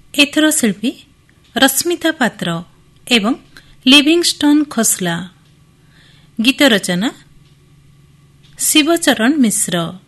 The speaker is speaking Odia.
ଏଥର ଶିଳ୍ପୀ ରଶ୍ମିତା ପାତ୍ର ଏବଂ ଲିଭିଙ୍ଗଷ୍ଟନ୍ ଖୋସଲା। ଗୀତ ରଚନା ଶିବଚରଣ ମିଶ୍ର।